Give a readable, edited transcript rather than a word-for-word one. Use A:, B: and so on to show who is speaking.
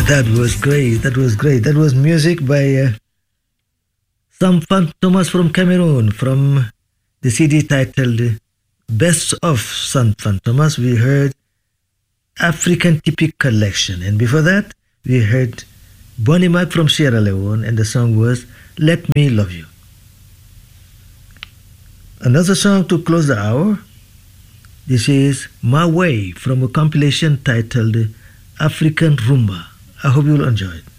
A: That was great. That was great. That was music by Sam Thomas from Cameroon, from the CD titled Best of Sam Thomas. We heard African Typic Collection. And before that, we heard Bonnie Mac from Sierra Leone, and the song was Let Me Love You. Another song to close the hour. This is My Way from a compilation titled African Rumba. I hope you'll enjoy it.